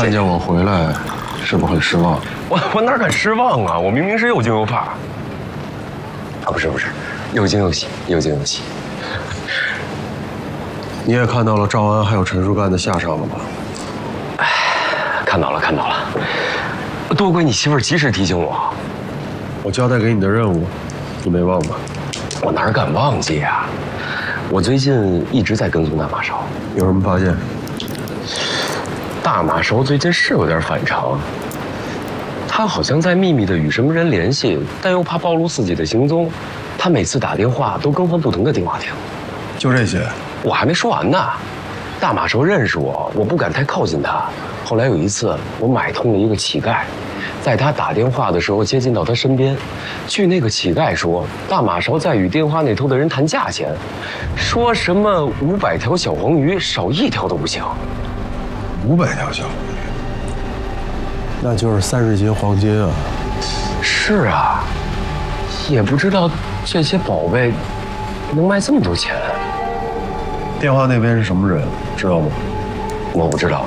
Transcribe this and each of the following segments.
看见我回来，是不是很失望？ 我哪敢失望啊！我明明是又惊又怕。啊，不是，又惊又喜，又惊又喜。 你也看到了赵安还有陈树干的下场了吧？ 哎，看到了。多亏你媳妇儿及时提醒我。 我交代给你的任务，你没忘吧？ 我哪敢忘记啊！我最近一直在跟踪大马勺。 有什么发现？ 大马勺最近是有点反常。他好像在秘密的与什么人联系，但又怕暴露自己的行踪。他每次打电话都更换不同的电话亭。 就这些？ 我还没说完呢。大马勺认识我，我不敢太靠近他。后来有一次，我买通了一个乞丐，在他打电话的时候接近到他身边。据那个乞丐说，大马勺在与电话那头的人谈价钱，说什么500条小黄鱼，少1条都不行。 500条小黄鱼，那就是30斤黄金啊！ 是啊，也不知道这些宝贝能卖这么多钱。 电话那边是什么人，知道吗？ 我不知道。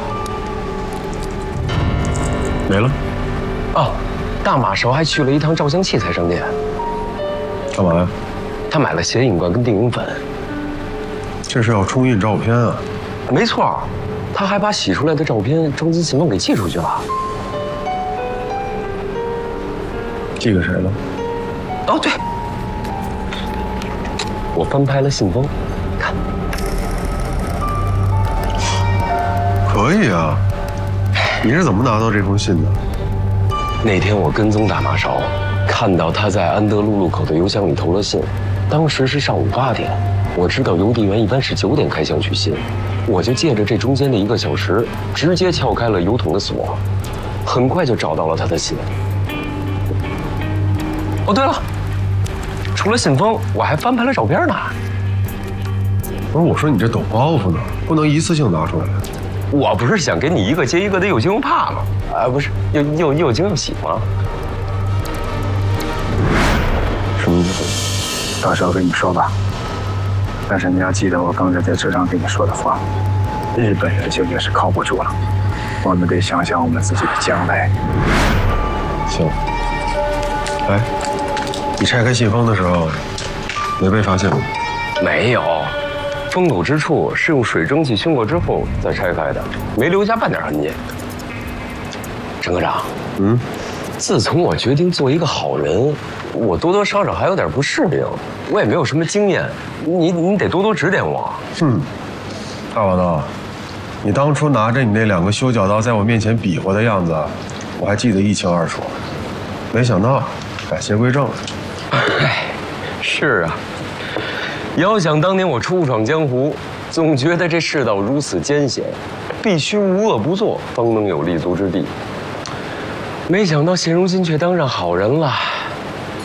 没了。 哦，大马勺还去了一趟照相器材商店。 干嘛呀？ 他买了显影罐跟定影粉。 这是要冲印照片啊？ 没错，他还把洗出来的照片装进信封给寄出去了。 寄给谁了？ 哦，对，我翻拍了信封，看。 可以啊，你是怎么拿到这封信的？ 那天我跟踪大马勺，看到他在安德路路口的邮箱里投了信，当时是上午8点。我知道邮递员一般是9点开箱取信，我就借着这中间的1个小时，直接撬开了邮筒的锁，很快就找到了他的信。哦，对了，除了信封，我还翻拍了照片呢。 不是，我说你这抖包袱呢，不能一次性拿出来。 我不是想给你一个接一个的又惊又怕吗？啊，不是，又惊又喜吗？ 什么意思？ 到时候跟你说吧。但是你要记得我刚才在车上跟你说的话，日本人究竟是靠不住了，我们得想想我们自己的将来。 行。哎，你拆开信封的时候，没被发现吗？ 没有。封口之处是用水蒸气熏过之后再拆开的，没留下半点痕迹。陈科长，自从我决定做一个好人，我多多少少还有点不适应，我也没有什么经验，你得多多指点我。 大王道，你当初拿着你那2个修脚刀在我面前比划的样子，我还记得一清二楚。没想到改邪归正了。 哎，是啊。遥想当年我初闯江湖，总觉得这世道如此艰险，必须无恶不作，方能有立足之地。没想到现如今却当上好人了。